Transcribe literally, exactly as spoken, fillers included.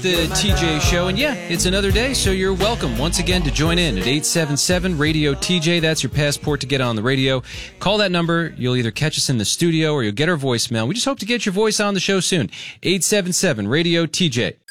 The T J Show, and yeah, it's another day, so you're welcome once again to join in at eight seven seven radio T J. That's your passport to get on the radio. Call that number. You'll either catch us in the studio or you'll get our voicemail. We just hope to get your voice on the show soon. eight seven seven radio T J.